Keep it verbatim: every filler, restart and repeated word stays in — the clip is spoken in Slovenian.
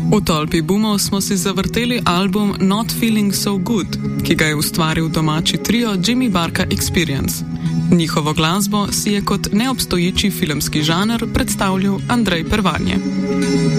V tolpi boomov smo si zavrteli album Not Feeling So Good, ki ga je ustvaril domači trio Jimmy Barka Experience. Njihovo glasbo si je kot neobstoječi filmski žanr predstavljal Andrej Pervanje.